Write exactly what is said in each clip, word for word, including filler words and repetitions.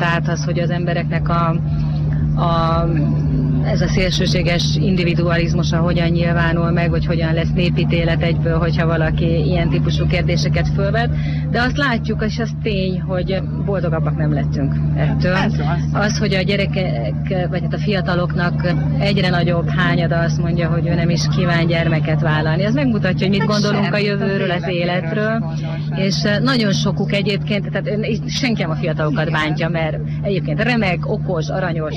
Tehát az, hogy az embereknek a, a ez a szélsőséges individualizmusa hogyan nyilvánul meg, hogy hogyan lesz népítélet egyből, hogyha valaki ilyen típusú kérdéseket fölvet. De azt látjuk, és az tény, hogy boldogabbak nem lettünk ettől. Az, hogy a gyerekek, vagy hát a fiataloknak egyre nagyobb hányada azt mondja, hogy ő nem is kíván gyermeket vállalni. Ez megmutatja, hogy mit gondolunk a jövőről, az életről. És nagyon sokuk egyébként, tehát senki nem a fiatalokat bántja, mert egyébként remek, okos, aranyos,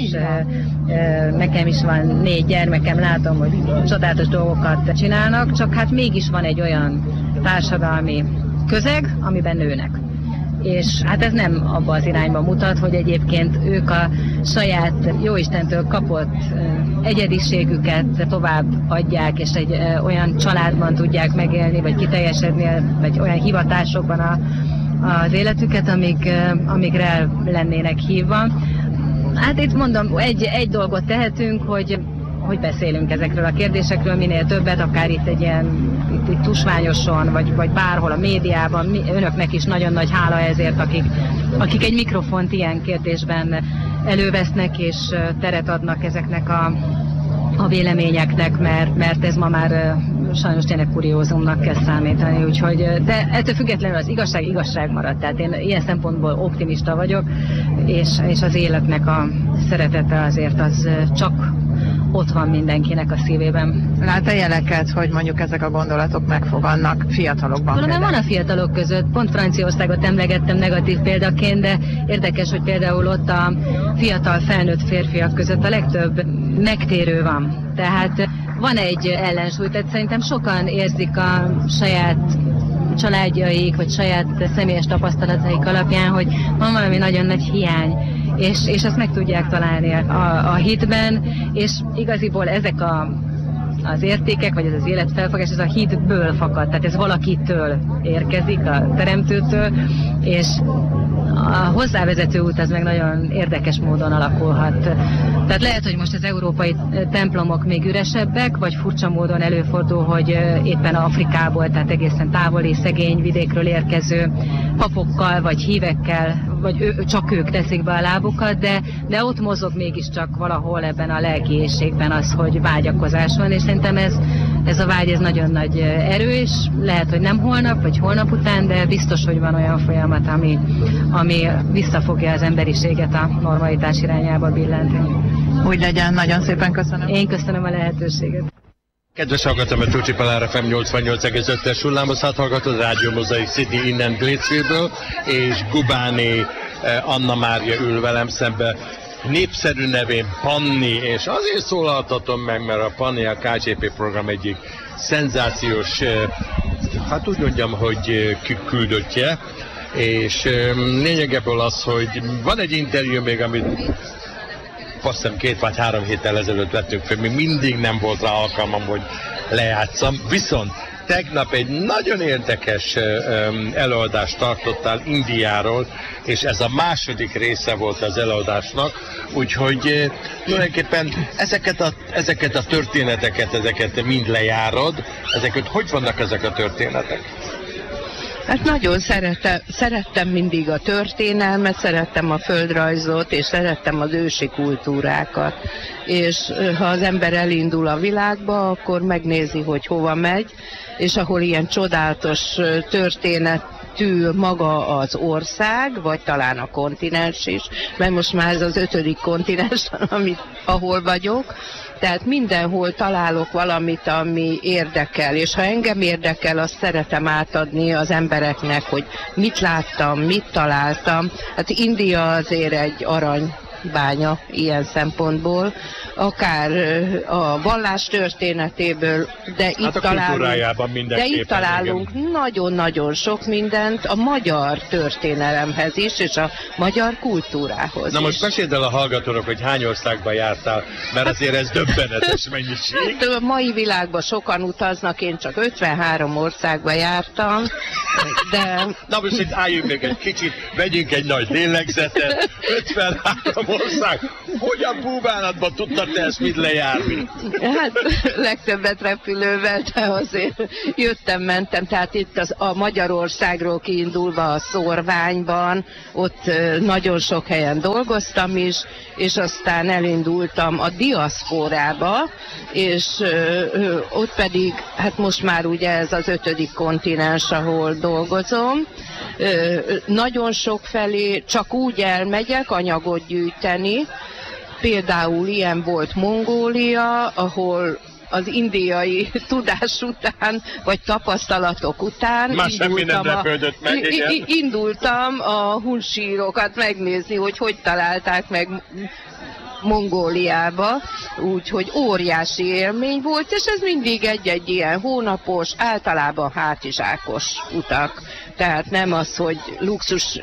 nekem is van négy gyermekem, látom, hogy csodálatos dolgokat csinálnak, csak hát mégis van egy olyan társadalmi közeg, amiben nőnek. És hát ez nem abba az irányba mutat, hogy egyébként ők a saját Jóistentől kapott egyediségüket tovább adják, és egy olyan családban tudják megélni, vagy kiteljesedni, vagy olyan hivatásokban a, az életüket, amik, amikre lennének hívva. Hát itt mondom, egy, egy dolgot tehetünk, hogy, hogy beszélünk ezekről a kérdésekről, minél többet, akár itt egy ilyen itt, itt tusványoson, vagy, vagy bárhol a médiában. Mi, önöknek is nagyon nagy hála ezért, akik, akik egy mikrofont ilyen kérdésben elővesznek, és teret adnak ezeknek a, a véleményeknek, mert, mert ez ma már sajnos tényleg kuriózumnak kell számítani, úgyhogy, de ettől függetlenül az igazság igazság maradt, tehát én ilyen szempontból optimista vagyok, és, és az életnek a szeretete azért az csak ott van mindenkinek a szívében. Lát-e jeleket, hogy mondjuk ezek a gondolatok megfogadnak fiatalokban? Valóban van a fiatalok között, pont Franciaországot emlegettem negatív példaként, de érdekes, hogy például ott a fiatal felnőtt férfiak között a legtöbb megtérő van. Tehát van egy ellensúly, tehát szerintem sokan érzik a saját családjaik, vagy saját személyes tapasztalataik alapján, hogy van valami nagyon nagy hiány, és, és azt meg tudják találni a, a hitben, és igaziból ezek a, az értékek, vagy ez az életfelfogás, ez a hitből fakad, tehát ez valakitől érkezik, a teremtőtől, és a hozzávezető út az meg nagyon érdekes módon alakulhat. Tehát lehet, hogy most az európai templomok még üresebbek, vagy furcsa módon előfordul, hogy éppen Afrikából, tehát egészen távoli, szegény vidékről érkező papokkal, vagy hívekkel, vagy ő, csak ők teszik be a lábukat, de, de ott mozog mégiscsak valahol ebben a lelki éhségben az, hogy vágyakozás van, és szerintem ez, ez a vágy ez nagyon nagy erő, és lehet, hogy nem holnap, vagy holnap után, de biztos, hogy van olyan folyamat, ami, ami visszafogja az emberiséget a normalitás irányába billenteni. Úgy legyen, nagyon szépen köszönöm. Én köszönöm a lehetőséget. Kedves hallgatom, a Tőcsi Palár ef em nyolcvannyolc egész öt-es hullámhosszát hallgatod, Rádió Mozaik City innen Glécfieldből, és Gubáné Anna Mária ül velem szembe, népszerű nevén Panni, és azért szólaltatom meg, mert a Panni a ká gé pé program egyik szenzációs, hát úgy mondjam, hogy küldöttje, és lényegeből az, hogy van egy interjú még, amit azt hiszem két vagy három héttel ezelőtt vettünk fel, még mindig nem volt rá alkalmam, hogy lejátszam, viszont tegnap egy nagyon érdekes előadást tartottál Indiáról, és ez a második része volt az előadásnak, úgyhogy tulajdonképpen ezeket a, ezeket a történeteket, ezeket mind lejárod, ezeket hogy vannak ezek a történetek? Hát nagyon szeretem, szerettem mindig a történelmet, szerettem a földrajzot, és szerettem az ősi kultúrákat. És ha az ember elindul a világba, akkor megnézi, hogy hova megy, és ahol ilyen csodálatos történetű maga az ország, vagy talán a kontinens is, mert most már ez az ötödik kontinens, amit, ahol vagyok, tehát mindenhol találok valamit, ami érdekel, és ha engem érdekel, azt szeretem átadni az embereknek, hogy mit láttam, mit találtam. Hát India azért egy aranybánya ilyen szempontból, akár a vallás történetéből, de itt hát találunk, de itt találunk nagyon-nagyon sok mindent a magyar történelemhez is, és a magyar kultúrához Na is. most meséld el a hallgatónak, hogy hány országba jártál, mert azért ez döbbenetes mennyiség. A mai világban sokan utaznak, én csak ötvenhárom országba jártam, de... Na most itt álljunk még egy kicsit, vegyünk egy nagy lélegzetet, ötvenhárom ország. Hogyan búvánatban tudtad te ezt mit lejárni? Hát legtöbbet repülővel, de azért jöttem, mentem, tehát itt az, a Magyarországról kiindulva a Szorványban, ott nagyon sok helyen dolgoztam is, és aztán elindultam a diaszpórába, és ö, ott pedig, hát most már ugye ez az ötödik kontinens, ahol dolgozom, ö, nagyon sok felé csak úgy elmegyek anyagot gyűjteni, például ilyen volt Mongólia, ahol az indiai tudás után, vagy tapasztalatok után Már indultam, nem a, meg, indultam a hunsírokat megnézni, hogy hogy találták meg Mongóliába, úgyhogy óriási élmény volt, és ez mindig egy-egy ilyen hónapos, általában hátizsákos utak. Tehát nem az, hogy luxus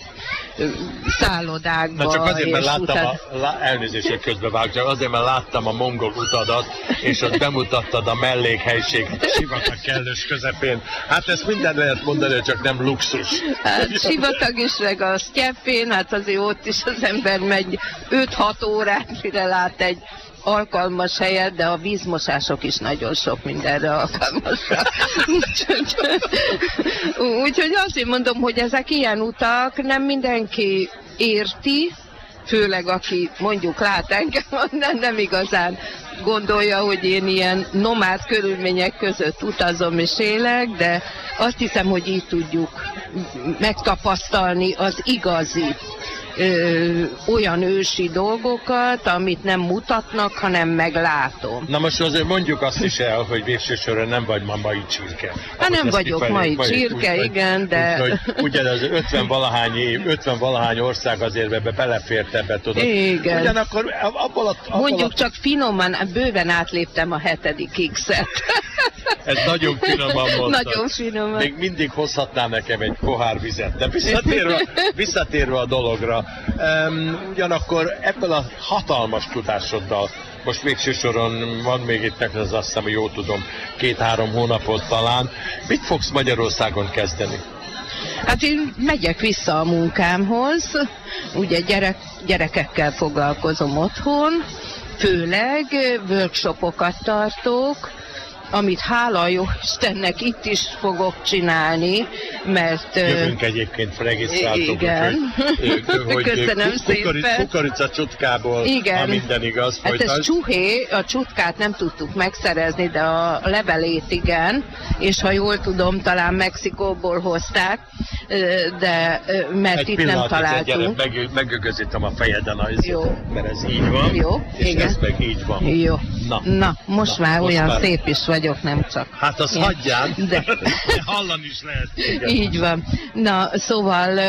szállodákba. Na csak azért, mert láttam utat... a, lá, elnézést közbevág, csak azért, mert láttam a mongol utadat, és ott bemutattad a mellékhelyiséget a sivatag kellős közepén. Hát ezt minden lehet mondani, csak nem luxus. Hát sivatag is, meg a sztyeppén, hát azért ott is az ember megy öt-hat órát, mire lát egy alkalmas helyet, de a vízmosások is nagyon sok mindenre alkalmasak. Úgyhogy úgy, azért mondom, hogy ezek ilyen utak, nem mindenki érti, főleg aki mondjuk lát engem, nem, nem igazán gondolja, hogy én ilyen nomád körülmények között utazom és élek, de azt hiszem, hogy így tudjuk megtapasztalni az igazi Ö, olyan ősi dolgokat, amit nem mutatnak, hanem meglátom. Na most azért mondjuk azt is el, hogy végső soron nem vagy ma mai csirke. Hát nem vagyok mai csirke, úgy, igen, de... Úgy, ugyanaz ötven-valahány év, ötven-valahány ország azért be belefért ebbe, tudod. Igen. Ugyanakkor abból a... Abból mondjuk a... csak finoman, bőven átléptem a hetedik X-et. Ez nagyon finoman mondtad. Nagyon finoman. Még mindig hozhatnál nekem egy pohár vizet. De visszatérve, visszatérve a dologra, um, ugyanakkor ebből a hatalmas tudásoddal, most végső soron van még itt neked, az azt hiszem, hogy jól tudom, két-három hónapot talán, mit fogsz Magyarországon kezdeni? Hát én megyek vissza a munkámhoz, ugye gyerek, gyerekekkel foglalkozom otthon, főleg workshopokat tartok, amit hála jó Istennek itt is fogok csinálni, mert... Jövünk egyébként, regisztráltunk, igen. Hogy, hogy köszönöm kukoric, szépen. Kukorica csutkából, igen. ha minden igaz. Hát ez csuhé, a csutkát nem tudtuk megszerezni, de a levelét igen, és ha jól tudom, talán Mexikóból hozták, de mert egy itt nem találtunk. Meg, megögözítem a fejeden, az, jó. Mert ez így van, jó. és igen. ez meg így van. Jó. Na, Na most Na, már most olyan már... szép is vagyok, nem csak. Hát azt ilyen. hagyján, de hallani is lehet. Igen. Így van. Na, szóval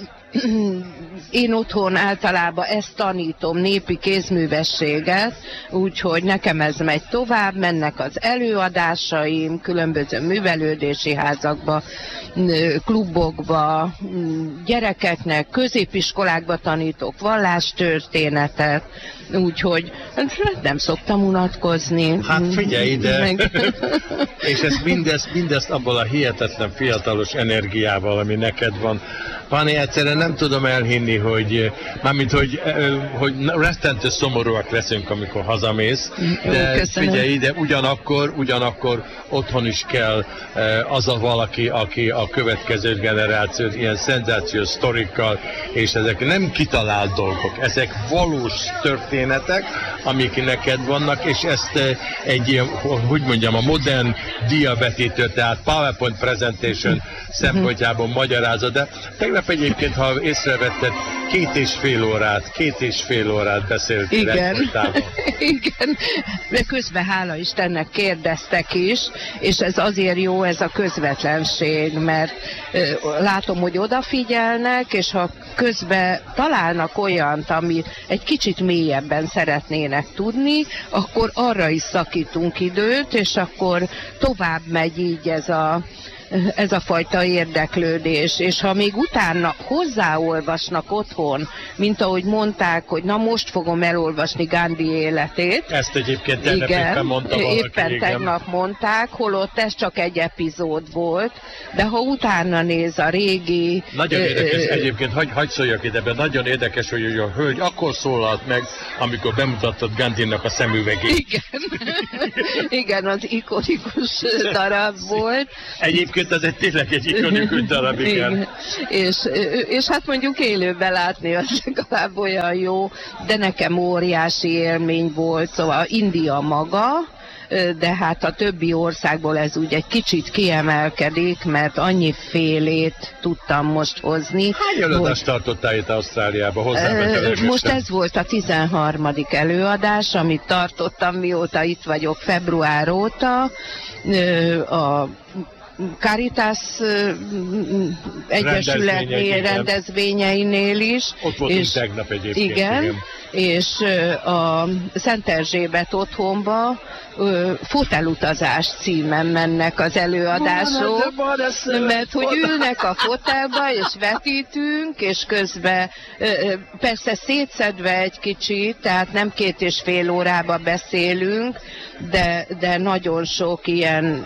én otthon általában ezt tanítom, népi kézművességet, úgyhogy nekem ez megy tovább, mennek az előadásaim, különböző művelődési házakba, klubokba, gyerekeknek, középiskolákba tanítok vallástörténetet, úgyhogy nem szoktam unatkozni. Hát figyelj ide! Meg... És ezt mindezt, mindezt abból a hihetetlen fiatalos energiával, ami neked van. Pani, egyszerűen nem tudom elhinni, hogy mármint, hogy, hogy rettentő szomorúak leszünk, amikor hazamész, de köszönöm. Figyelj ide, ugyanakkor, ugyanakkor otthon is kell az a valaki, aki a következő generációt ilyen szenzációs sztorikkal, és ezek nem kitalált dolgok, ezek valós történetek, amik neked vannak, és ezt egy ilyen, hogy mondjam, a modern diavetítő, tehát PowerPoint presentation szempontjából magyarázod, de tegnap egyébként, ha észrevetted, két és fél órát, két és fél órát beszéltél. Igen, igen, de közben hála Istennek kérdeztek is, és ez azért jó, ez a közvetlenség, mert ö, látom, hogy odafigyelnek, és ha közben találnak olyant, ami egy kicsit mélyebben szeretnének tudni, akkor arra is szakítunk időt, és akkor tovább megy így ez a ez a fajta érdeklődés, és ha még utána hozzáolvasnak otthon, mint ahogy mondták, hogy na most fogom elolvasni Gandhi életét. Ezt egyébként tegnap éppen mondta valaki. Éppen igen. tegnap mondták, holott ez csak egy epizód volt, de ha utána néz a régi... Nagyon érdekes egyébként, hagy, hagy szóljak ide, de nagyon érdekes, hogy a hölgy akkor szólalt meg, amikor bemutattad Gandhinak a szemüvegét. Igen, igen, az ikonikus darab volt. Egyébként ez egy tényleg egy ikonikus darab, igen. igen. És, és hát mondjuk élőben látni az legalább olyan jó, de nekem óriási élmény volt, szóval India maga, de hát a többi országból ez úgy egy kicsit kiemelkedik, mert annyi félét tudtam most hozni. Hány előadást hogy... tartottál itt Ausztráliába? Hozzám most ez volt a tizenharmadik előadás, amit tartottam, mióta itt vagyok február óta. A Caritas egyesületnél, rendezvényeinél is. Ott voltunk és, tegnap egyébként. Igen, igen. És a Szent Erzsébet otthonba fotelutazás címen mennek az előadások, mert hogy ülnek a fotelba és vetítünk, és közben persze szétszedve egy kicsit, tehát nem két és fél órába beszélünk, de, de nagyon sok ilyen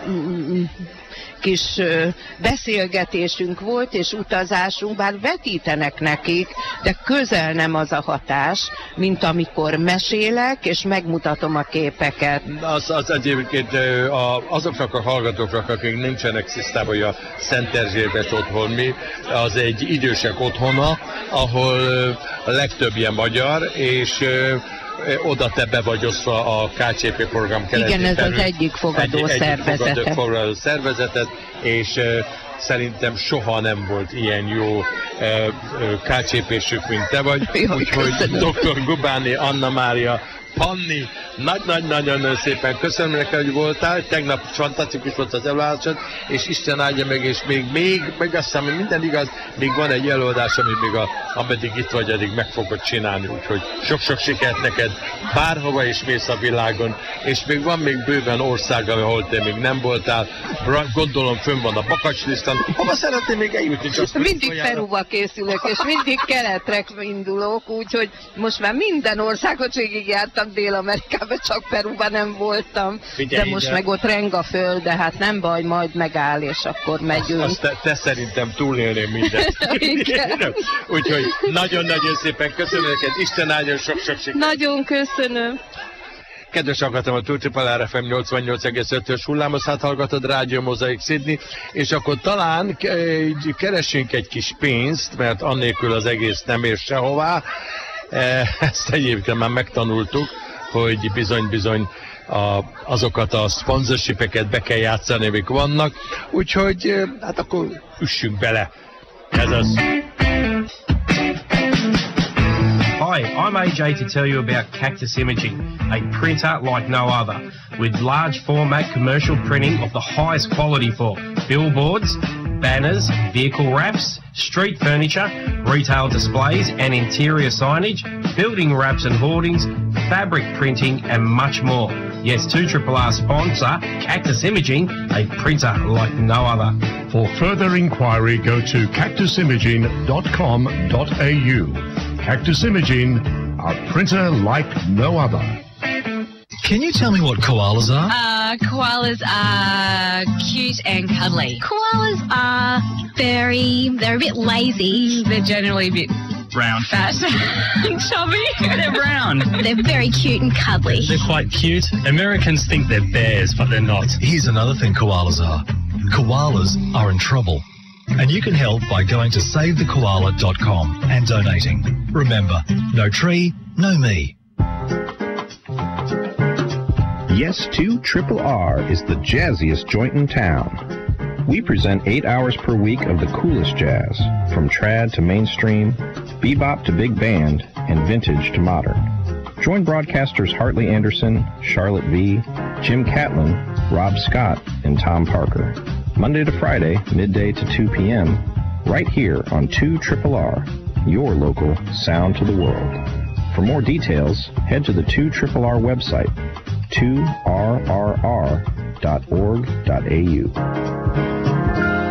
kis beszélgetésünk volt, és utazásunk, bár vetítenek nekik, de közel nem az a hatás, mint amikor mesélek, és megmutatom a képeket. Az, az egyébként azoknak a hallgatóknak, akik nincsenek tisztában, hogy a Szent Erzsébet otthon mi, az egy idősek otthona, ahol a legtöbb ilyen magyar, és oda te be vagy osztva a ká cé pé program keretében. Igen, ez az egyik fogadó egy, szervezete. Egyik fogadó szervezetet, és uh, szerintem soha nem volt ilyen jó uh, ká cé pésük, mint te vagy. Úgyhogy doktor Gubáné, Anna Mária, Panni, nagy-nagy-nagyon szépen köszönöm neked, hogy voltál, tegnap fantasztikus volt az előadásod, és Isten áldja meg, és még, még, meg azt hiszem, hogy minden igaz, még van egy előadás, amit még a, ameddig itt vagy, addig meg fogod csinálni, úgyhogy sok-sok sikert neked, bárhova is mész a világon, és még van még bőven ország, ahol te még nem voltál, gondolom fönn van a bakacslisztán, hova szeretnél még eljutni? Csak mindig Peruba készülök, és mindig keletre indulok, úgyhogy most már minden országot végigjártam Dél-Amerikában, csak Peruban nem voltam. Figyelj, de most de... meg ott reng a föld, de hát nem baj, majd megáll, és akkor megyünk. Azt, azt te, te szerintem túlélném mindent. Úgyhogy nagyon-nagyon szépen köszönöm neked, Isten áldjon, sok-sok sikert. Nagyon köszönöm. Kedves hallgatom, a Two Triple R F M nyolcvannyolc egész ötös hullámos, hát hallgatod Rádió Mozaik Sydney, és akkor talán keressünk egy kis pénzt, mert annélkül az egész nem ér sehová. Ezt egyébként már megtanultuk, hogy bizony-bizony a, azokat a sponsorshipeket be kell játszani, amik vannak, úgyhogy hát akkor üssünk bele. Ez az. Hi, I'm A J to tell you about Cactus Imaging, a printer like no other, with large format commercial printing of the highest quality for billboards, banners, vehicle wraps, street furniture, retail displays and interior signage, building wraps and hoardings, fabric printing and much more. Yes, two Triple R sponsor, Cactus Imaging, a printer like no other. For further inquiry, go to cactus imaging dot com dot a u. Cactus Imaging, a printer like no other. Can you tell me what koalas are? Uh, koalas are cute and cuddly. Koalas are very, they're a bit lazy. They're generally a bit brown. Fat and chubby. They're brown. They're very cute and cuddly. They're quite cute. Americans think they're bears, but they're not. Here's another thing koalas are. Koalas are in trouble. And you can help by going to save the koala dot com and donating. Remember, no tree, no me. Yes, two Triple R is the jazziest joint in town. We present eight hours per week of the coolest jazz, from trad to mainstream, bebop to big band, and vintage to modern. Join broadcasters Hartley Anderson, Charlotte V, Jim Catlin, Rob Scott, and Tom Parker. Monday to Friday, midday to two p m, right here on two Triple R, your local sound to the world. For more details, head to the two Triple R website, two R R R dot org dot a u.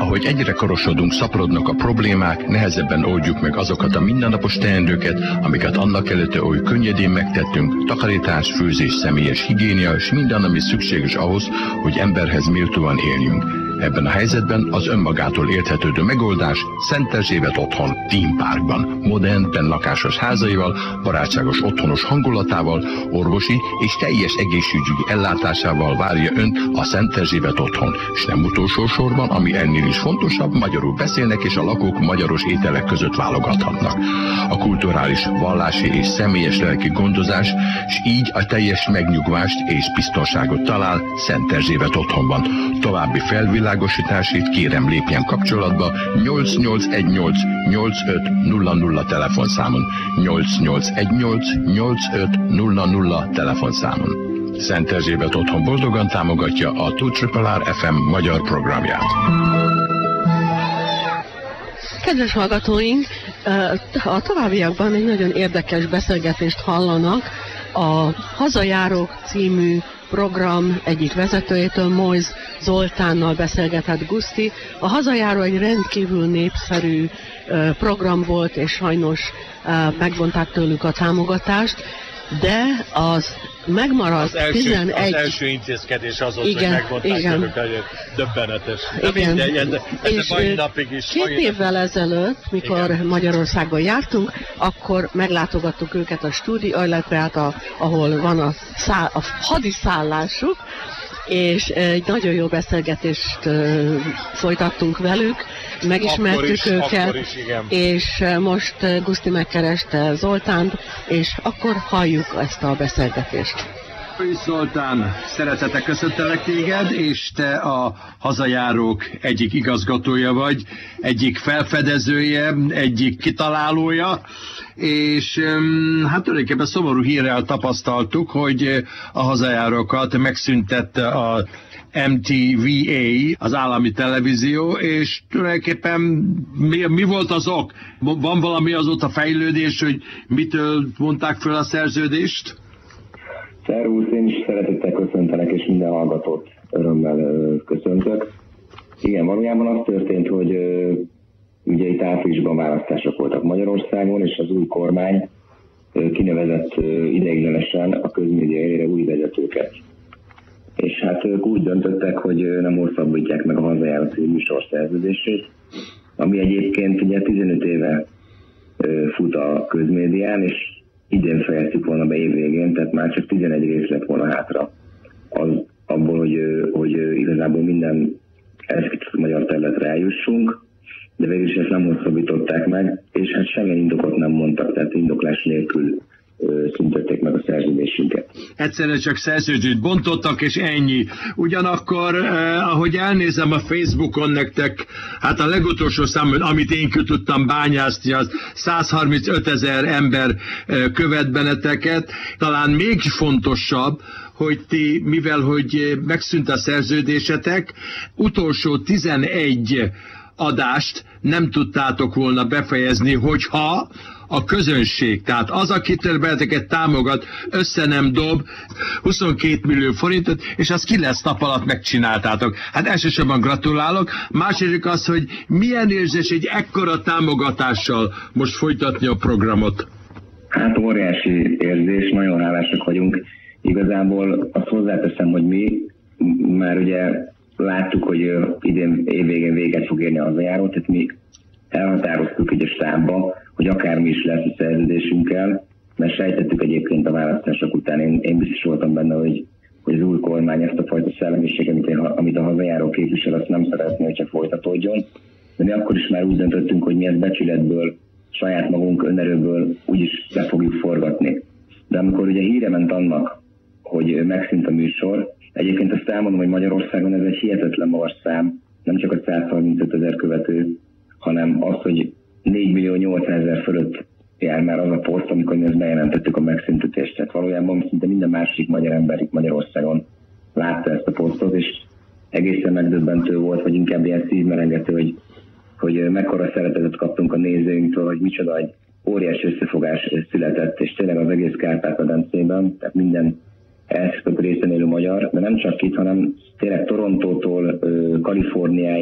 Ahogy egyre korosodunk, szaporodnak a problémák, nehezebben oldjuk meg azokat a mindennapos teendőket, amiket annak előtte oly könnyedén megtettünk, takarítás, főzés, személyes higiénia és minden, ami szükséges ahhoz, hogy emberhez méltóan éljünk. Ebben a helyzetben az önmagától érthetődő megoldás Szent Erzsébet otthon, Theme Parkban, modern, bennlakásos házaival, barátságos otthonos hangulatával, orvosi és teljes egészségügyi ellátásával várja önt a Szent Erzsébet otthon. És nem utolsó sorban, ami ennél is fontosabb, magyarul beszélnek és a lakók magyaros ételek között válogathatnak. A kulturális, vallási és személyes lelki gondozás, és így a teljes megnyugvást és biztonságot talál Szent Erzsébet otthonban. További felvilágosításért kérem lépjen kapcsolatba nyolc nyolc egy nyolc nyolc öt nulla nulla telefonszámon, nyolc nyolc egy nyolc nyolc öt nulla nulla telefonszámon. Szent Erzsébet otthon boldogan támogatja a two R R F M magyar programját. Kedves hallgatóink, a továbbiakban egy nagyon érdekes beszélgetést hallanak a Hazajárók című program egyik vezetőjétől, Mojz Zoltánnal beszélgetett Guszti. A Hazajáró egy rendkívül népszerű program volt, és sajnos megvonták tőlük a támogatást, de az megmaradt az első, tizenegy... Az első intézkedés az volt, igen, hogy megmondták igen. tőlük, hogy döbbenetes. Igen. Mindegy, ez, ez és a mai napig is. Két évvel ezelőtt, mikor igen. Magyarországon jártunk, akkor meglátogattuk őket a stúdió, illetve hát a, ahol van a, szá, a hadiszállásuk, és egy nagyon jó beszélgetést uh, folytattunk velük, megismertük is, őket, is, és most Guszti megkereste Zoltánt, és akkor halljuk ezt a beszélgetést. Zoltán, szeretettel köszöntelek téged, és te a Hazajárók egyik igazgatója vagy, egyik felfedezője, egyik kitalálója, és hát tulajdonképpen szomorú hírrel tapasztaltuk, hogy a Hazajárókat megszüntette a M T V A, az állami televízió, és tulajdonképpen mi, mi volt az ok? Van valami azóta fejlődés, hogy mitől mondták föl a szerződést? Szervusz, én is szeretettel köszöntelek, és minden hallgatót örömmel köszöntök. Igen, valójában az történt, hogy ugye itt áprilisban választások voltak Magyarországon, és az új kormány kinevezett ideiglenesen a közmédia élére új vezetőket. És hát ők úgy döntöttek, hogy nem hosszabbítják meg a Hazajáró című műsor szerződését, ami egyébként ugye tizenöt éve fut a közmédián, és idén fejeztük volna be év végén, tehát már csak tizenegy rész lett volna hátra az, abból, hogy, hogy igazából minden elszkított magyar területre eljussunk, de végül is ezt nem hosszabbították meg, és hát semmilyen indokot nem mondtak, tehát indoklás nélkül szüntették meg a szerződésünket. Egyszerűen csak szerződést bontottak, és ennyi. Ugyanakkor, eh, ahogy elnézem a Facebookon nektek, hát a legutolsó szám, amit én ki tudtam bányászni, az száz harmincöt ezer ember eh, követ benneteket. Talán még fontosabb, hogy ti, mivel hogy megszűnt a szerződésetek, utolsó tizenegy adást nem tudtátok volna befejezni, hogyha a közönség, tehát az, akitől benneteket támogat, össze nem dob huszonkét millió forintot, és azt kilenc nap alatt megcsináltátok. Hát elsősorban gratulálok. Második az, hogy milyen érzés egy ekkora támogatással most folytatni a programot? Hát óriási érzés, nagyon hálásak vagyunk. Igazából azt hozzáteszem, hogy mi már ugye láttuk, hogy idén évvégén véget fog érni a Hazajáró, tehát mi elhatároztuk így a stábba, hogy akármi is lesz a szerződésünkkel, mert sejtettük egyébként a választások után, én, én biztos voltam benne, hogy, hogy az új kormány ezt a fajta szellemiséget, amit, amit a Hazajáró képvisel, azt nem szeretné, hogyha folytatódjon. De mi akkor is már úgy döntöttünk, hogy mi ezt becsületből, saját magunk önerőből úgyis le fogjuk forgatni. De amikor ugye híre ment annak, hogy megszűnt a műsor, egyébként azt elmondom, hogy Magyarországon ez egy hihetetlen magas szám, nem csak a száz harmincöt ezer követő, hanem az, hogy négy millió nyolcszázezer fölött jár már az a poszt, amikor mi ezt bejelentettük a megszüntetést. Tehát valójában szinte minden másik magyar ember itt Magyarországon látta ezt a posztot, és egészen megdöbbentő volt, vagy inkább ilyen szívmelengető, hogy, hogy mekkora szeretetet kaptunk a nézőinktől, hogy micsoda egy óriási összefogás született, és tényleg az egész Kárpát-medencében, tehát minden elszakadott részen élő magyar, de nem csak itt, hanem tényleg Torontótól Kaliforniáig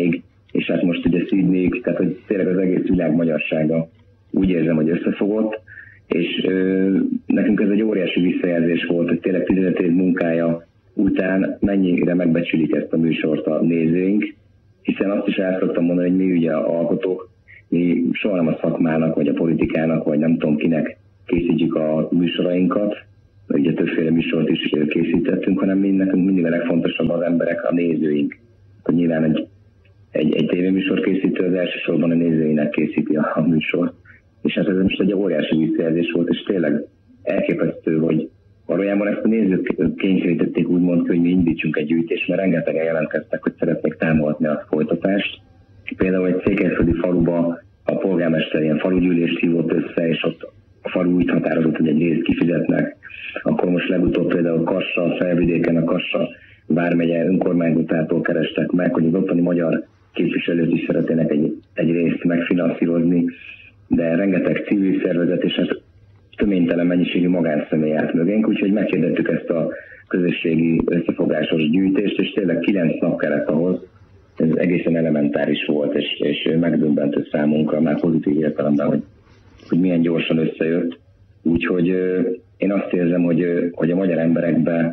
és hát most ugye Sydney, tehát hogy tényleg az egész világ magyarsága úgy érzem, hogy összefogott, és ö, nekünk ez egy óriási visszajelzés volt, hogy tényleg tizenöt év munkája után mennyire megbecsülik ezt a műsort a nézőink, hiszen azt is el szoktam mondani, hogy mi ugye alkotók, mi soha nem a szakmának, vagy a politikának, vagy nem tudom kinek készítjük a műsorainkat, ugye többféle műsort is készítettünk, hanem mi, nekünk mindig a legfontosabb az emberek, a nézőink. Akkor nyilván egy, egy, egy tévéműsor készítő az elsősorban a nézőinek készíti a, a műsort. És hát ez most egy óriási visszajelzés volt, és tényleg elképesztő, hogy valójában ezt a nézők kényszerítették úgymond, hogy mi indítsunk egy gyűjtést, mert rengetegen jelentkeztek, hogy szeretnék támogatni a folytatást. Például egy székelyföldi faluba a polgármester ilyen falugyűlést hívott össze, és ott a falu úgy határozott, hogy egy részt kifizetnek. Akkor most legutóbb például Kassa, Felvidéken a Kassa vármegye önkormányzatától kerestek meg, hogy az ottani magyar képviselőt is szeretnének egy, egy részt megfinanszírozni, de rengeteg civil szervezet és hát töménytelen mennyiségű magánszemély állt mögénk, úgyhogy meghirdettük ezt a közösségi összefogásos gyűjtést, és tényleg kilenc nap kellett ahhoz, ez egészen elementáris volt, és, és megdöbbentő számunkra, már pozitív értelemben, hogy, hogy milyen gyorsan összejött. Úgyhogy én azt érzem, hogy, hogy a magyar emberekben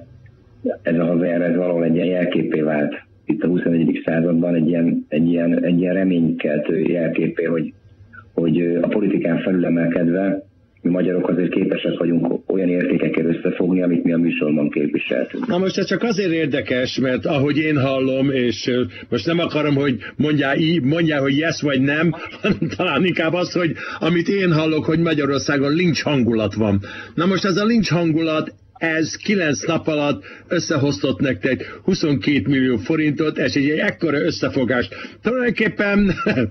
ez a hazajára, ez valahol egy ilyen jelképé vált itt a huszonegyedik században, egy ilyen, egy ilyen, egy ilyen reménykeltő jelképé, hogy, hogy a politikán felülemelkedve mi magyarok azért képesek vagyunk olyan értékekkel összefogni, amit mi a műsorban képviseltünk. Na most ez csak azért érdekes, mert ahogy én hallom, és most nem akarom, hogy mondjál, mondjál hogy yes vagy nem, hanem talán inkább az, hogy amit én hallok, hogy Magyarországon lincs hangulat van. Na most ez a lincs hangulat, ez kilenc nap alatt összehoztott nektek huszonkét millió forintot, és egy ekkora összefogást. Tulajdonképpen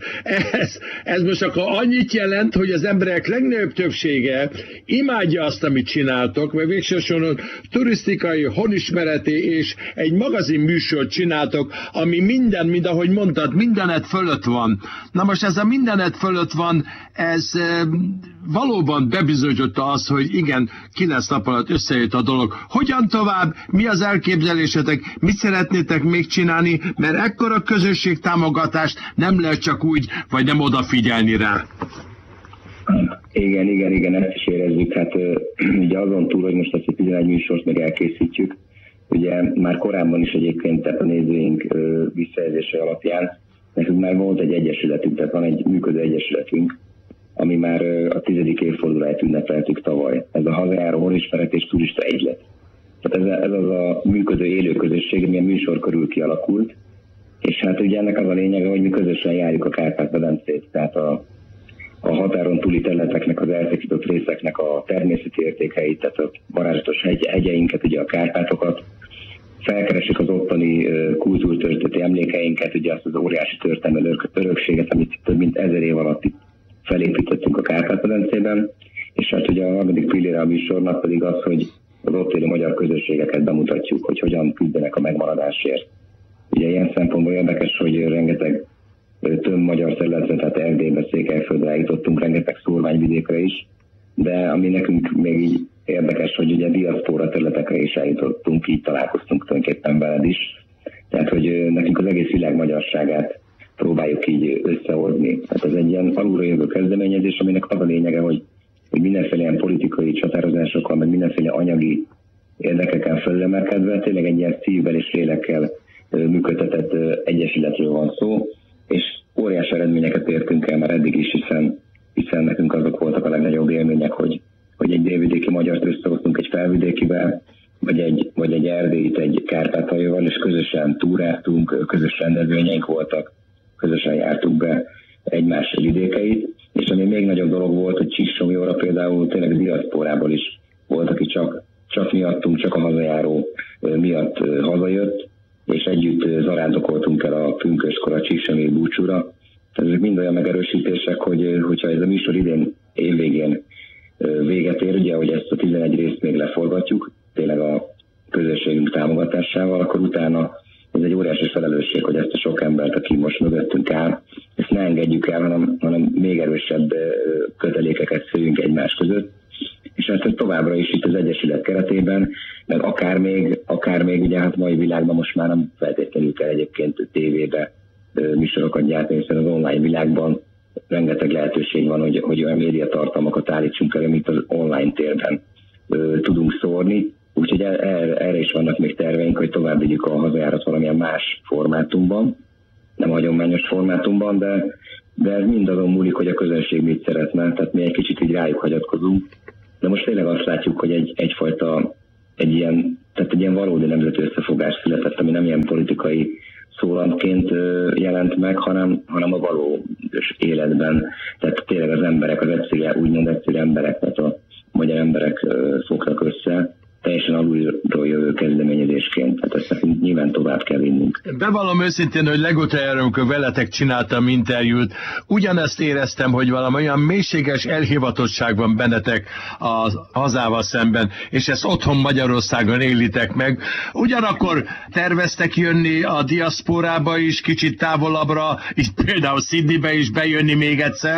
ez, ez most akkor annyit jelent, hogy az emberek legnagyobb többsége imádja azt, amit csináltok, mert végsősorban turisztikai, honismereti és egy magazin műsort csináltok, ami minden, mind ahogy mondtad, mindenet fölött van. Na most ez a mindenet fölött van, ez valóban bebizonyította az, hogy igen, kilenc nap alatt összejött a dolog. Hogyan tovább? Mi az elképzelésetek? Mit szeretnétek még csinálni? Mert ekkora közösségtámogatást nem lehet csak úgy, vagy nem odafigyelni rá. Igen, igen, igen, ezt is érezzük. Hát ugye azon túl, hogy most ezt a tizenegy műsort meg elkészítjük, ugye már korábban is egyébként a nézőink visszajelzése alapján nekünk már volt egy egyesületünk, tehát van egy működő egyesületünk, ami már a tizedik évfordulóját ünnepeltük tavaly. Ez a Hazajáró Honismeret és Turista Egylet. Tehát ez, ez az a működő élő közösség, ami a műsor körül kialakult, és hát ugye ennek az a lényege, hogy mi közösen járjuk a Kárpát-medencét, tehát a, a határon túli területeknek, az elszakított részeknek a természeti értékeit, tehát a varázslatos hegy, hegyeinket, ugye a Kárpátokat, felkeresik az ottani kultúrtörténeti emlékeinket, ugye azt az óriási történelmi örökséget, amit több mint ezer év alatt itt felépítettünk a Kárpát-medencében, és hát ugye a harmadik pillére a műsornak pedig az, hogy az ott élő magyar közösségeket bemutatjuk, hogy hogyan küzdenek a megmaradásért. Ugye ilyen szempontból érdekes, hogy rengeteg több magyar területre, tehát Erdélybe, Székelyföldre eljutottunk, rengeteg szórványvidékre is, de ami nekünk még így érdekes, hogy ugye diaszpóra területekre is eljutottunk, így találkoztunk tulajdonképpen veled is. Tehát, hogy nekünk az egész világ magyarságát próbáljuk így összehozni. Tehát ez egy ilyen alulra jövő kezdeményezés, aminek az a lényege, hogy, hogy mindenféle ilyen politikai csatározásokkal, meg mindenféle anyagi érdekekkel felülemelkedve, tényleg egy ilyen szívvel és lélekkel működtetett egyesületről van szó, és óriási eredményeket értünk el már eddig is, hiszen, hiszen nekünk azok voltak a legnagyobb élmények, hogy, hogy egy délvidéki magyart összehoztunk egy felvidékivel, vagy egy, vagy egy erdélyt egy kárpátaljóval, és közösen túráztunk, közös rendezvényeink voltak, közösen jártuk be egymás vidékeit, és ami még nagyobb dolog volt, hogy Csíksomlyóra például tényleg diaszporából is volt, aki csak, csak miattunk, csak a hazajáró miatt hazajött, és együtt zarándokoltunk el a pünköskor a Csíksomlyói búcsúra. Ezek mind olyan megerősítések, hogy hogyha ez a műsor idén évvégén véget ér, ugye, hogy ezt a tizenegy részt még leforgatjuk, tényleg a közösségünk támogatásával, akkor utána ez egy óriási felelősség, hogy ezt a sok embert, aki most mögöttünk áll, ezt ne engedjük el, hanem, hanem még erősebb kötelékeket szőjünk egymás között. És ezt továbbra is itt az Egyesület keretében, meg akár még, akár még ugye hát mai világban most már nem feltétlenül kell egyébként tévébe műsorokat gyártani, hiszen az online világban rengeteg lehetőség van, hogy, hogy olyan médiatartalmakat állítsunk elő, mint az online térben ö, tudunk szórni. Úgyhogy erre, erre is vannak még terveink, hogy tovább vigyük a hazajárat valamilyen más formátumban, nem hagyományos formátumban, de, de ez mind azon múlik, hogy a közönség mit szeretne, tehát mi egy kicsit így rájuk hagyatkozunk. De most tényleg azt látjuk, hogy egy, egyfajta, egy ilyen, tehát egy ilyen valódi nemzeti összefogás született, ami nem ilyen politikai szólamként jelent meg, hanem, hanem a valós életben. Tehát tényleg az emberek, az egyszerű, úgymond egyszerű emberek, tehát a magyar emberek szoktak össze, teljesen alulról jövő kezdeményezésként. Tehát ezt nekünk nyilván tovább kell vinnünk. Bevallom őszintén, hogy legutóbb, amikor veletek csináltam interjút, ugyanezt éreztem, hogy valami olyan mélységes elhivatottság van bennetek a hazával szemben, és ezt otthon Magyarországon élitek meg. Ugyanakkor terveztek jönni a diaszporába is, kicsit távolabbra, itt például Sydneybe is bejönni még egyszer?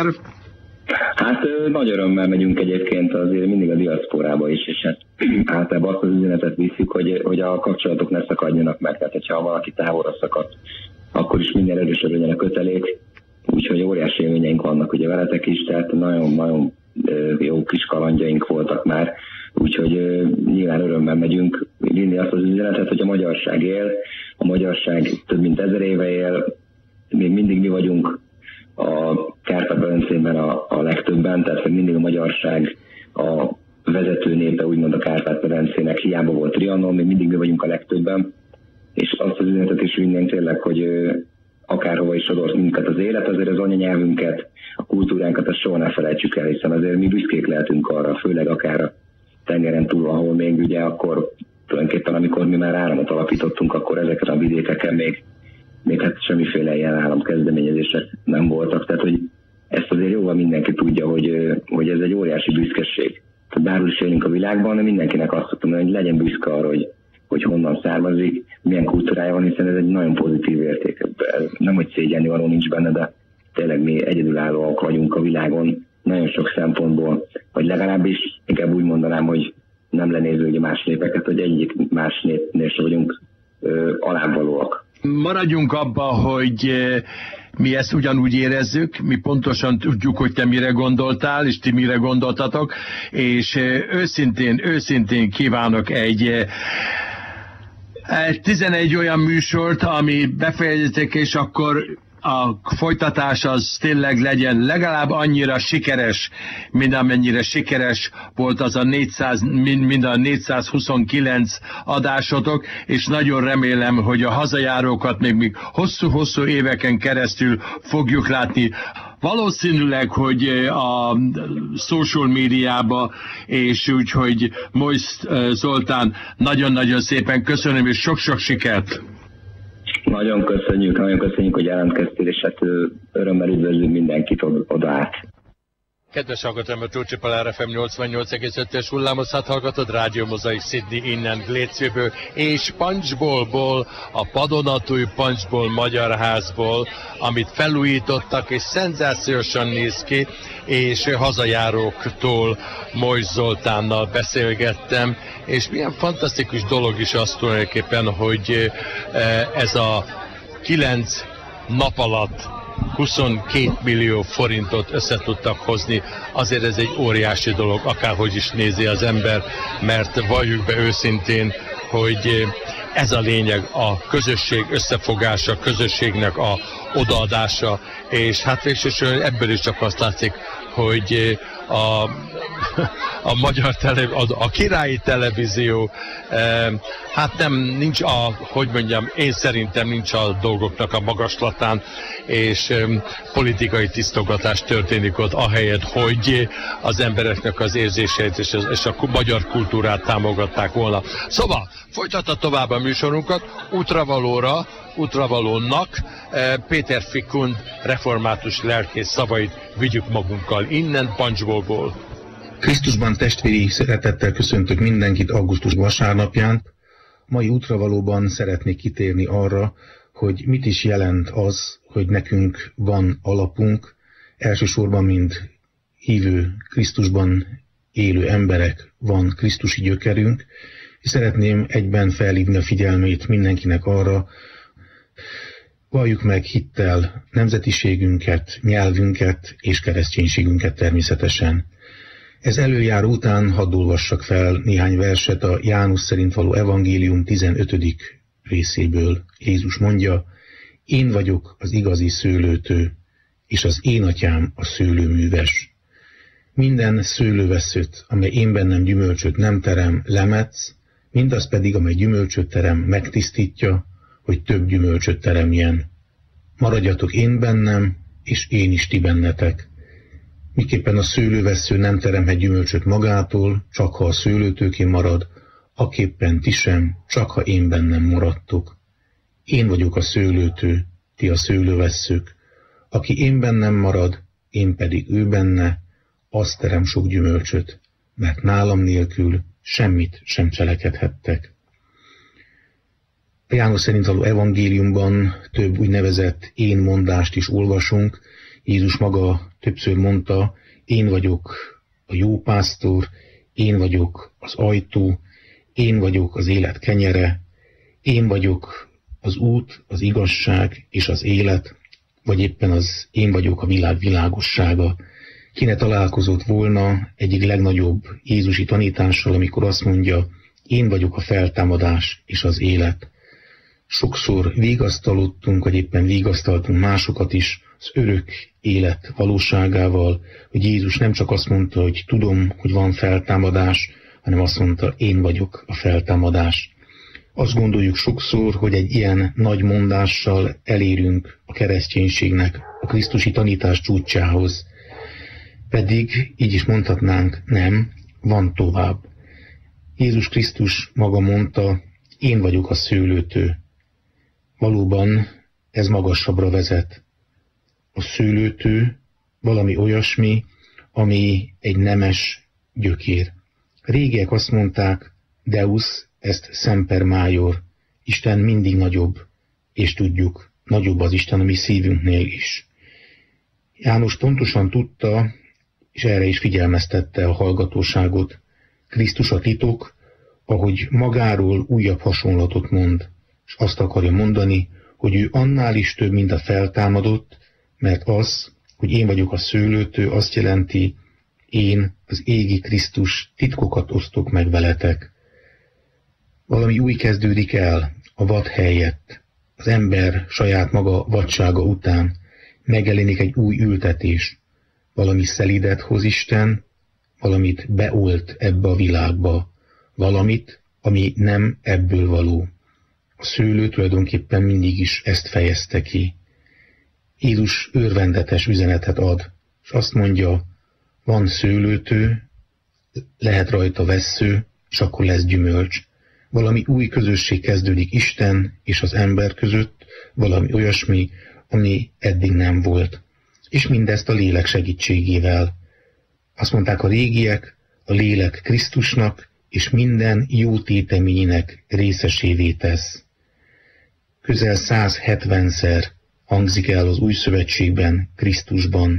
Hát nagy örömmel megyünk egyébként azért mindig a diaszporába is, és hát általában azt az üzenetet visszük, hogy, hogy a kapcsolatok ne szakadjanak meg, tehát hogyha valaki távolra szakad, akkor is minden erősebb legyen a kötelék, úgyhogy óriási élményeink vannak ugye veletek is, tehát nagyon-nagyon jó kis kalandjaink voltak már, úgyhogy nyilván örömmel megyünk vinni azt az üzenetet, hogy a magyarság él, a magyarság több mint ezer éve él, még mindig mi vagyunk a Kárpát-medencében a, a legtöbben, tehát hogy mindig a magyarság a vezető népe, úgymond a Kárpát-medencének, hiába volt Trianon, még mindig mi vagyunk a legtöbben, és azt az üzenetet is vinnénk tényleg, hogy ö, akárhova is sodort minket az élet, azért az anyanyelvünket, a kultúránkat, azt soha ne felejtsük el, hiszen azért mi büszkék lehetünk arra, főleg akár a tengeren túl, ahol még ugye akkor tulajdonképpen, amikor mi már államot alapítottunk, akkor ezeken a vidékeken még még hát semmiféle ilyen államkezdeményezések nem voltak, tehát hogy ezt azért jóval mindenki tudja, hogy, hogy ez egy óriási büszkeség. Tehát bárhol is élünk a világban, de mindenkinek azt szoktam mondani, hogy legyen büszke arra, hogy, hogy honnan származik, milyen kultúrája van, hiszen ez egy nagyon pozitív érték. Nem, hogy szégyenni való nincs benne, de tényleg mi egyedülállóak vagyunk a világon nagyon sok szempontból, vagy legalábbis inkább úgy mondanám, hogy nem lenéző ugye más népeket, hogy egyik más népnél se vagyunk ö, alábbvalóak. Maradjunk abba, hogy mi ezt ugyanúgy érezzük, mi pontosan tudjuk, hogy te mire gondoltál, és ti mire gondoltatok, és őszintén, őszintén kívánok egy tizenegy olyan műsort, ami befejezitek, és akkor a folytatás az tényleg legyen legalább annyira sikeres, mint amennyire sikeres volt az a négyszáz, mind a négyszázhuszonkilenc adásotok, és nagyon remélem, hogy a hazajárókat még, még hosszú-hosszú éveken keresztül fogjuk látni. Valószínűleg, hogy a social médiába, és úgyhogy Mojsz Zoltán, nagyon-nagyon szépen köszönöm, és sok-sok sikert! Nagyon köszönjük, nagyon köszönjük, hogy jelentkeztél, és hát örömmel üdvözlünk mindenkit oda át. Kedves hallgatóim, a Trócsi Pál er ef em nyolcvannyolc egész ötös hullámoszát hallgatod, Rádió Mozaik Sydney innen Glécéből és Punchbowlból, a padonatúj Punchbowl Magyar Házból, amit felújítottak, és szenzációsan néz ki, és hazajáróktól Mojsz Zoltánnal beszélgettem, és milyen fantasztikus dolog is az tulajdonképpen, hogy ez a kilenc nap alatt huszonkét millió forintot össze tudtak hozni, azért ez egy óriási dolog, akárhogy is nézi az ember, mert valljuk be őszintén, hogy ez a lényeg, a közösség összefogása, a közösségnek a odaadása, és hát végsősorban ebből is csak azt látszik, hogy a, a magyar tele, a, a királyi televízió, e, hát nem, nincs a, hogy mondjam, én szerintem nincs a dolgoknak a magaslatán, és e, politikai tisztogatás történik ott, ahelyett, hogy az embereknek az érzéseit és, az, és a magyar kultúrát támogatták volna. Szóval, folytatta tovább a műsorunkat, útravalóra, útravalónak Péter Fikund református lelkész szavait vigyük magunkkal innen Punchbowlból. Krisztusban testvéri szeretettel köszöntök mindenkit augusztus vasárnapján. Mai útravalóban szeretnék kitérni arra, hogy mit is jelent az, hogy nekünk van alapunk, elsősorban mint hívő Krisztusban élő emberek van krisztusi gyökerünk, és szeretném egyben felhívni a figyelmét mindenkinek arra, Valljuk meg hittel nemzetiségünket, nyelvünket és kereszténységünket természetesen. Ez előjáró után hadd olvassak fel néhány verset a János szerint való evangélium tizenötödik részéből. Jézus mondja, én vagyok az igazi szőlőtő, és az én atyám a szőlőműves. Minden szőlőveszőt, amely én bennem gyümölcsöt nem terem, lemetsz, mindaz pedig, amely gyümölcsöt terem, megtisztítja, hogy több gyümölcsöt teremjen. Maradjatok én bennem, és én is ti bennetek. Miképpen a szőlővesző nem teremhet gyümölcsöt magától, csak ha a szőlőtőkén marad, aképpen ti sem, csak ha én bennem maradtok. Én vagyok a szőlőtő, ti a szőlővesszők. Aki én bennem marad, én pedig ő benne, az terem sok gyümölcsöt, mert nálam nélkül semmit sem cselekedhettek. A János szerint való evangéliumban több úgynevezett én mondást is olvasunk. Jézus maga többször mondta, én vagyok a jó pásztor, én vagyok az ajtó, én vagyok az élet kenyere, én vagyok az út, az igazság és az élet, vagy éppen az én vagyok a világ világossága. Ki ne találkozott volna egyik legnagyobb jézusi tanítással, amikor azt mondja, én vagyok a feltámadás és az élet. Sokszor vigasztalottunk, vagy éppen vigasztaltunk másokat is az örök élet valóságával, hogy Jézus nem csak azt mondta, hogy tudom, hogy van feltámadás, hanem azt mondta, én vagyok a feltámadás. Azt gondoljuk sokszor, hogy egy ilyen nagy mondással elérünk a kereszténységnek, a krisztusi tanítás csúcsához. Pedig így is mondhatnánk, nem, van tovább. Jézus Krisztus maga mondta, én vagyok a szőlőtő. Valóban ez magasabbra vezet. A szőlőtő valami olyasmi, ami egy nemes gyökér. Régiek azt mondták, Deus est semper maior, Isten mindig nagyobb, és tudjuk, nagyobb az Isten a mi szívünknél is. János pontosan tudta, és erre is figyelmeztette a hallgatóságot, Krisztus a titok, ahogy magáról újabb hasonlatot mond, és azt akarja mondani, hogy ő annál is több, mint a feltámadott, mert az, hogy én vagyok a szőlőtő, azt jelenti, én, az égi Krisztus, titkokat osztok meg veletek. Valami új kezdődik el a vad helyett. Az ember saját maga vadsága után megjelenik egy új ültetés. Valami szelidet hoz Isten, valamit beolt ebbe a világba, valamit, ami nem ebből való. A szőlő tulajdonképpen mindig is ezt fejezte ki. Jézus örvendetes üzenetet ad, és azt mondja, van szőlőtő, lehet rajta vessző, és akkor lesz gyümölcs. Valami új közösség kezdődik Isten és az ember között, valami olyasmi, ami eddig nem volt. És mindezt a lélek segítségével. Azt mondták a régiek, a lélek Krisztusnak és minden jó téteményének részesévé tesz. Közel száz hetvenszer hangzik el az új szövetségben, Krisztusban,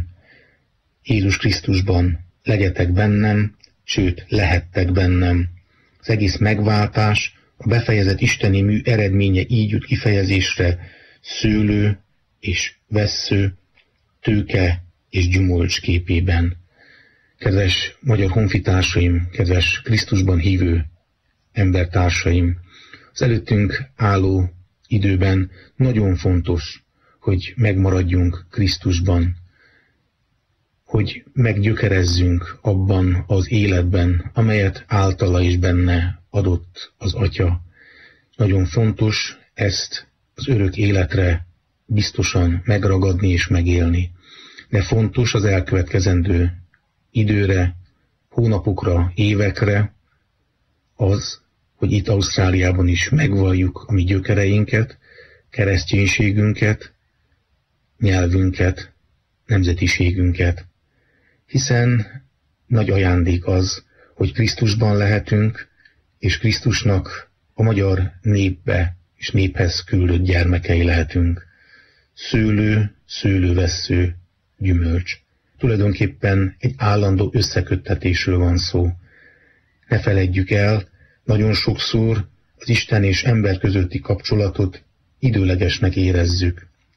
Jézus Krisztusban, legyetek bennem, sőt, lehettek bennem. Az egész megváltás, a befejezett isteni mű eredménye így jut kifejezésre, szőlő és vessző, tőke és gyümölcs képében. Kedves magyar honfitársaim, kedves Krisztusban hívő embertársaim, az előttünk álló időben nagyon fontos, hogy megmaradjunk Krisztusban, hogy meggyökerezzünk abban az életben, amelyet általa is benne adott az Atya. Nagyon fontos ezt az örök életre biztosan megragadni és megélni. De fontos az elkövetkezendő időre, hónapokra, évekre az, hogy itt Ausztráliában is megvalljuk a mi gyökereinket, kereszténységünket, nyelvünket, nemzetiségünket. Hiszen nagy ajándék az, hogy Krisztusban lehetünk, és Krisztusnak a magyar népbe és néphez küldött gyermekei lehetünk. Szőlő, szőlővessző, gyümölcs. Tulajdonképpen egy állandó összeköttetésről van szó. Ne feledjük el, nagyon sokszor az Isten és ember közötti kapcsolatot időlegesnek érezzük.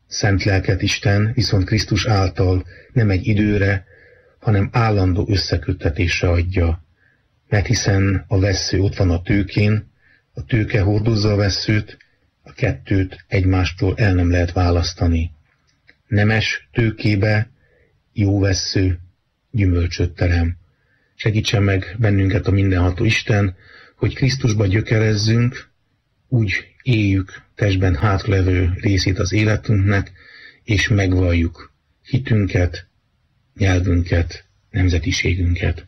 szent lelket Isten viszont Krisztus által nem egy időre, hanem állandó összeköttetésre adja. Mert hiszen a vessző ott van a tőkén, a tőke hordozza a vesszőt, a kettőt egymástól el nem lehet választani. Nemes tőkébe jó vessző gyümölcsöt terem. Segítsen meg bennünket a mindenható Isten, hogy Krisztusba gyökerezzünk, úgy éljük testben hátralevő részét az életünknek, és megvalljuk hitünket, nyelvünket, nemzetiségünket.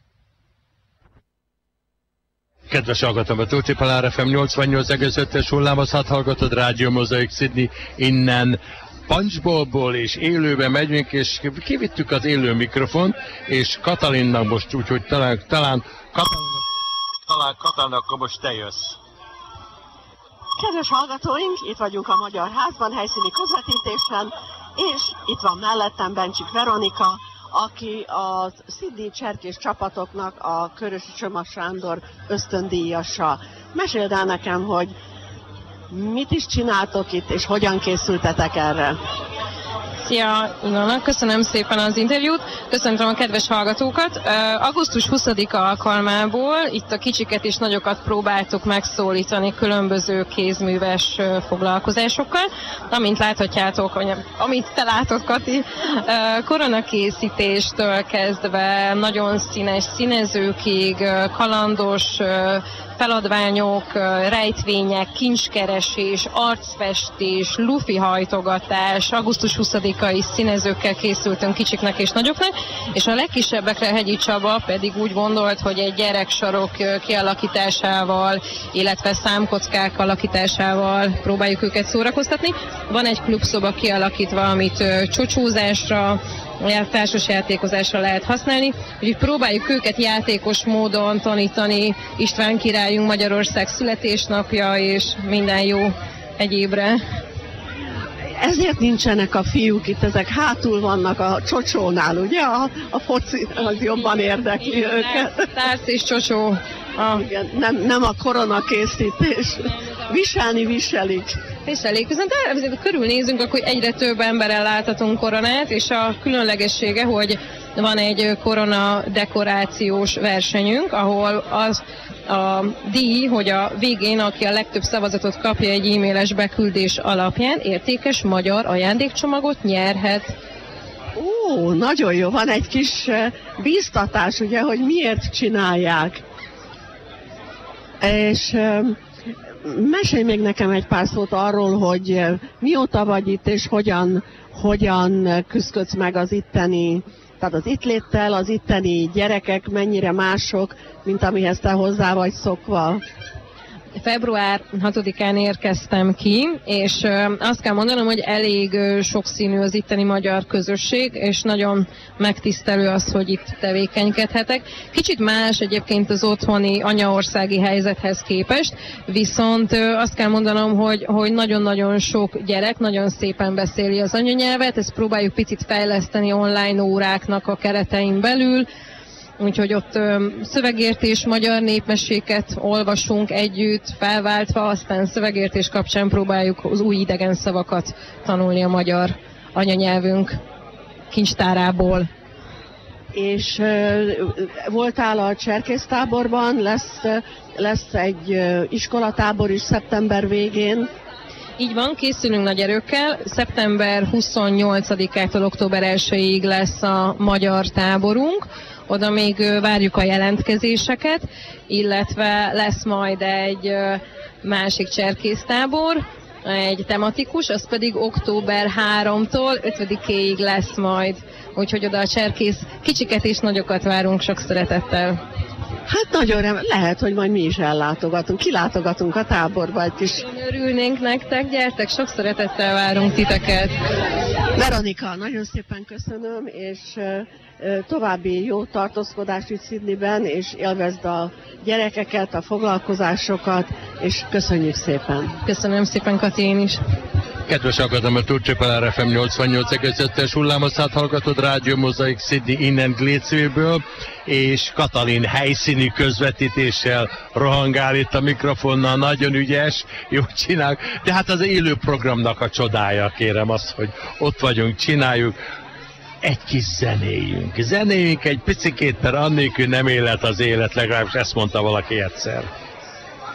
Kedves hallgatom, a Tócsi Palár ef em nyolcvannyolc egész ötös hullámozhat, hallgatod Rádió Mozaik Sydney, innen Punchbowlból és élőben megyünk, és kivittük az élő mikrofon, és Katalinnak most úgy, hogy talán, talán Katalinnak, talán Katalinnak, akkor most te jössz. Kedves hallgatóink, itt vagyunk a Magyar Házban, helyszíni közvetítésen, és itt van mellettem Bencsik Veronika, aki a Sydney cserkés csapatoknak a Körösi Csoma Sándor ösztöndíjasa. Meséld el nekem, hogy mit is csináltok itt, és hogyan készültetek erre? Szia, Ilona, köszönöm szépen az interjút, köszöntöm a kedves hallgatókat. Uh, augusztus huszadika alkalmából itt a kicsiket és nagyokat próbáltuk megszólítani különböző kézműves uh, foglalkozásokkal. Amint láthatjátok, amit te látod, Kati, uh, koronakészítéstől kezdve nagyon színes színezőkig, uh, kalandos uh, feladványok, rejtvények, kincskeresés, arcfestés, lufi hajtogatás, augusztus huszadikai színezőkkel készültünk kicsiknek és nagyoknak, és a legkisebbekre Hegyi Csaba pedig úgy gondolt, hogy egy gyereksarok kialakításával, illetve számkockák alakításával próbáljuk őket szórakoztatni. Van egy klubszoba kialakítva, amit csocsózásra, társasjátékozásra lehet használni, úgyhogy próbáljuk őket játékos módon tanítani István királyunk Magyarország születésnapja és minden jó egyébre. Ezért nincsenek a fiúk itt, ezek hátul vannak a csocsónál, ugye? A, a foci az jobban érdekli igen, őket. Tárc és csocsó. A... Igen, nem, nem a koronakészítés. Viselni viselik. Viselik. Viszont el, körülnézünk, akkor egyre több emberrel láthatunk koronát, és a különlegessége, hogy van egy korona dekorációs versenyünk, ahol az a díj, hogy a végén, aki a legtöbb szavazatot kapja egy e-mailes beküldés alapján, értékes magyar ajándékcsomagot nyerhet. Ó, nagyon jó, van egy kis bíztatás, ugye, hogy miért csinálják. És mesélj még nekem egy pár szót arról, hogy mióta vagy itt, és hogyan, hogyan küzdködsz meg az itteni, tehát az itt léttel, az itteni gyerekek mennyire mások, mint amihez te hozzá vagy szokva. február hatodikán érkeztem ki, és azt kell mondanom, hogy elég sokszínű az itteni magyar közösség, és nagyon megtisztelő az, hogy itt tevékenykedhetek. Kicsit más egyébként az otthoni anyaországi helyzethez képest, viszont azt kell mondanom, hogy, hogy nagyon-nagyon sok gyerek nagyon szépen beszéli az anyanyelvet, ezt próbáljuk picit fejleszteni online óráknak a keretein belül, úgyhogy ott ö, szövegértés, magyar népmeséket olvasunk együtt, felváltva, aztán szövegértés kapcsán próbáljuk az új idegen szavakat tanulni a magyar anyanyelvünk kincstárából. És ö, voltál a cserkésztáborban, lesz, lesz egy ö, iskolatábor is szeptember végén. Így van, készülünk nagy erőkkel. szeptember huszonnyolcadikától október elsejéig lesz a magyar táborunk. Oda még várjuk a jelentkezéseket, illetve lesz majd egy másik cserkésztábor, egy tematikus, az pedig október harmadikától ötödikéig lesz majd. Úgyhogy oda a cserkész kicsiket és nagyokat várunk sok szeretettel. Hát nagyon remélem, lehet, hogy majd mi is ellátogatunk, kilátogatunk a táborba egy kis... Örülnénk nektek, gyertek, sok szeretettel várunk titeket. Veronika, nagyon szépen köszönöm, és további jó tartózkodást itt Sydneyben, és élvezd a gyerekeket, a foglalkozásokat, és köszönjük szépen. Köszönöm szépen, Kati, én is. Kedves hallgatom, a Turcsipel ef em nyolcvannyolc egész öt-es hullámoszát hallgatod, Rádió Mozaik Sydney innen Glécville-ből, és Katalin helyszíni közvetítéssel rohangál itt a mikrofonnal, nagyon ügyes, jó csinál, de hát az élő programnak a csodája, kérem azt, hogy ott vagyunk, csináljuk, egy kis zenéjünk. Zenéjünk egy picikét, mert annélkül nem élet az élet, legalábbis ezt mondta valaki egyszer.